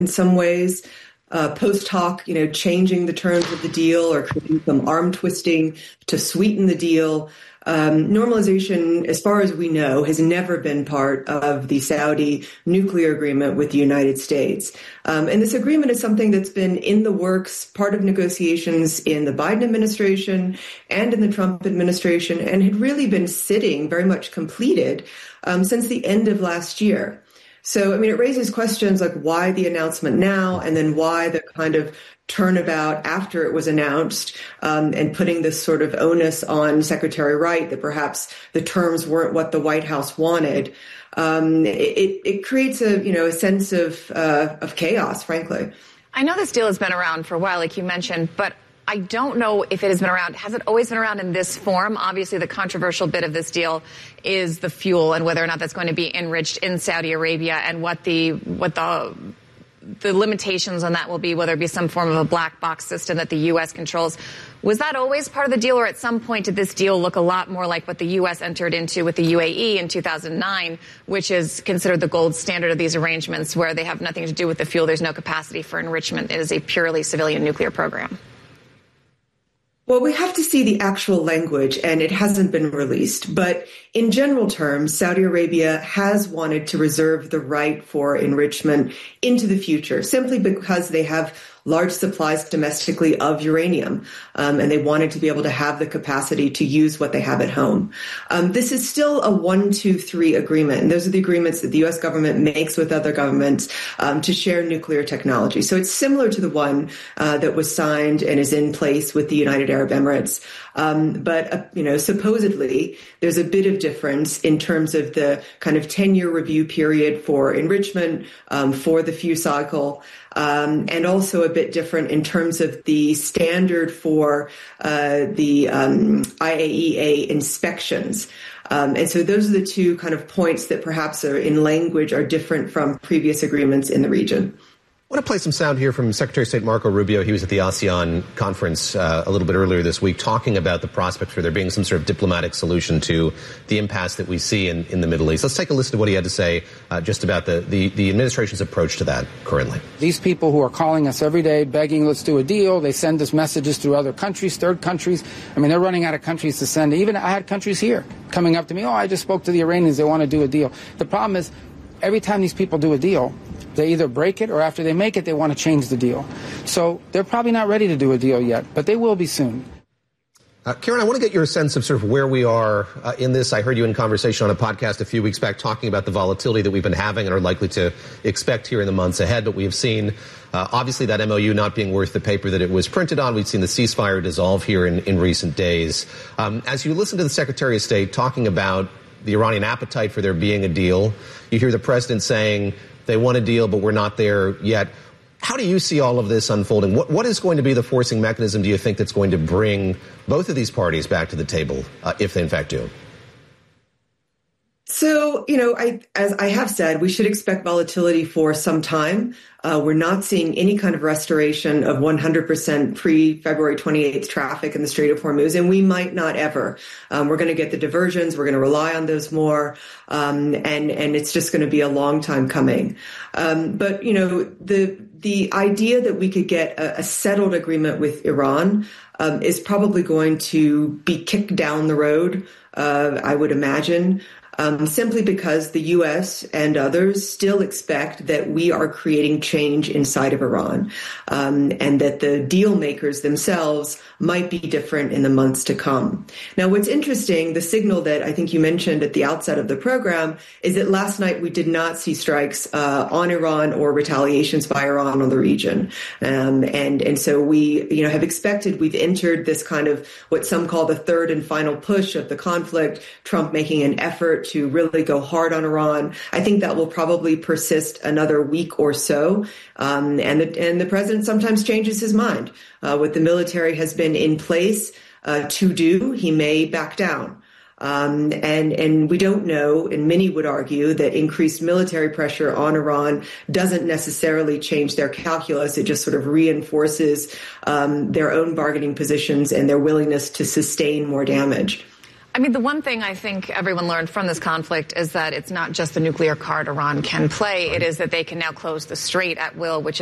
in some ways. Post hoc, changing the terms of the deal or creating some arm twisting to sweeten the deal. Normalization, as far as we know, has never been part of the Saudi nuclear agreement with the United States. And this agreement is something that's been in the works, part of negotiations in the Biden administration and in the Trump administration, and had really been sitting very much completed since the end of last year. So, it raises questions like why the announcement now, and then why the kind of turnabout after it was announced, and putting this sort of onus on Secretary Wright that perhaps the terms weren't what the White House wanted. It creates a sense of chaos, frankly. I know this deal has been around for a while, like you mentioned, but I don't know if it has been around. Has it always been around in this form? Obviously, the controversial bit of this deal is the fuel and whether or not that's going to be enriched in Saudi Arabia, and what the limitations on that will be, whether it be some form of a black box system that the U.S. controls. Was that always part of the deal, or at some point did this deal look a lot more like what the U.S. entered into with the UAE in 2009, which is considered the gold standard of these arrangements, where they have nothing to do with the fuel, there's no capacity for enrichment, it is a purely civilian nuclear program? Well, we have to see the actual language, and it hasn't been released. But in general terms, Saudi Arabia has wanted to reserve the right for enrichment into the future, simply because they have large supplies domestically of uranium, and they wanted to be able to have the capacity to use what they have at home. This is still a 1, 2, 3 agreement, and those are the agreements that the U.S. government makes with other governments to share nuclear technology. So it's similar to the one that was signed and is in place with the United Arab Emirates. But supposedly there's a bit of difference in terms of the kind of 10-year review period for enrichment, for the fuse cycle, and also a bit different in terms of the standard for the IAEA inspections. And so those are the two kind of points that perhaps are in language are different from previous agreements in the region. I want to play some sound here from Secretary of State Marco Rubio. He was at the ASEAN conference a little bit earlier this week talking about the prospect for there being some sort of diplomatic solution to the impasse that we see in the Middle East. Let's take a listen to what he had to say just about the administration's approach to that currently. These people who are calling us every day begging, let's do a deal, they send us messages through other countries, third countries. They're running out of countries to send. Even I had countries here coming up to me, I just spoke to the Iranians, they want to do a deal. The problem is every time these people do a deal, they either break it, or after they make it, they want to change the deal. So they're probably not ready to do a deal yet, but they will be soon. Karen, I want to get your sense of sort of where we are in this. I heard you in conversation on a podcast a few weeks back talking about the volatility that we've been having and are likely to expect here in the months ahead. But we have seen, obviously, that MOU not being worth the paper that it was printed on. We've seen the ceasefire dissolve here in recent days. As you listen to the Secretary of State talking about the Iranian appetite for there being a deal, you hear the president saying they want a deal, but we're not there yet. How do you see all of this unfolding? What is going to be the forcing mechanism, do you think, that's going to bring both of these parties back to the table, if they in fact do? So, as I have said, we should expect volatility for some time. We're not seeing any kind of restoration of 100% pre-February 28th traffic in the Strait of Hormuz, and we might not ever. We're going to get the diversions. We're going to rely on those more, and it's just going to be a long time coming. But the idea that we could get a settled agreement with Iran is probably going to be kicked down the road, I would imagine. Simply because the U.S. and others still expect that we are creating change inside of Iran, and that the deal makers themselves might be different in the months to come. Now, what's interesting, the signal that I think you mentioned at the outset of the program, is that last night we did not see strikes on Iran or retaliations by Iran on the region. And so we, have expected, we've entered this kind of what some call the third and final push of the conflict, Trump making an effort to really go hard on Iran. I think that will probably persist another week or so. And the president sometimes changes his mind. What the military has been in place to do, he may back down. And we don't know, and many would argue that increased military pressure on Iran doesn't necessarily change their calculus. It just sort of reinforces their own bargaining positions and their willingness to sustain more damage. I mean, the one thing I think everyone learned from this conflict is that it's not just the nuclear card Iran can play. It is that they can now close the strait at will, which